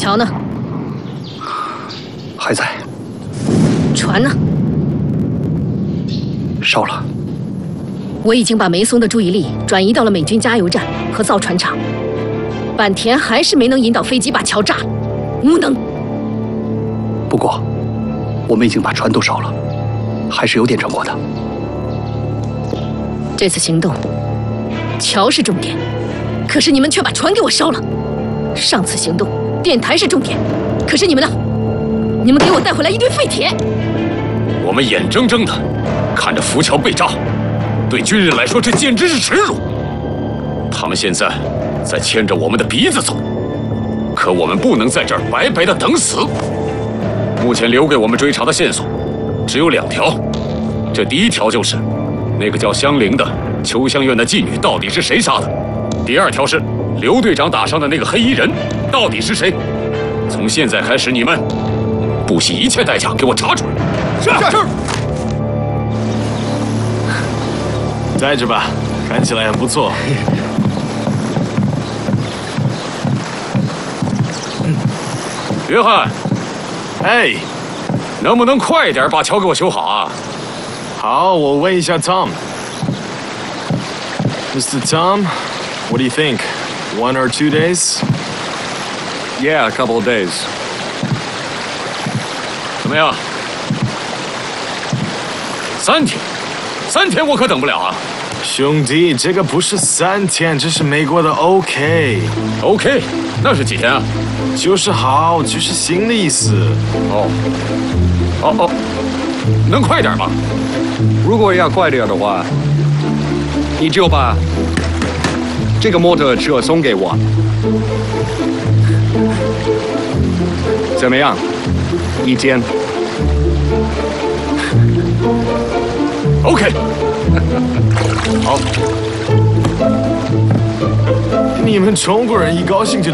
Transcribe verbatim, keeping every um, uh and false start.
桥呢？ 还在。 船呢？ 烧了。 我已经把梅松的注意力转移到了美军加油站和造船厂。坂田还是没能引导飞机把桥炸，无能。 不过，我们已经把船都烧了，还是有点成果的。 这次行动，桥是重点，可是你们却把船给我烧了。上次行动，电台是重点，可是你们呢？你们给我带回来一堆废铁。 我们眼睁睁的看着浮桥被炸，对军人来说这简直是耻辱。他们现在在牵着我们的鼻子走，可我们不能在这儿白白的等死。目前留给我们追查的线索只有两条，这第一条就是那个叫香菱的秋香院的妓女到底是谁杀的？第二条是刘队长打伤的那个黑衣人到底是谁？从现在开始，你们不惜一切代价给我查出来。是是。 带着吧，看起来很不错。 约翰， 哎， 能不能快一点把桥给我修好啊？ 好，我问一下 Tom。Mister Tom, what do you think? One or two days? Yeah, a couple of days. 怎么样？三天，三天我可等不了啊！ 兄弟，这个不是三天，这是美国的 OK。OK， 那是几天啊？ 就是好，就是新的意思。 哦，哦哦，能快点吗？ 如果要快点的话，你就把这个摩托车送给我。怎么样？一天 ？OK。好。 你们中国人一高兴就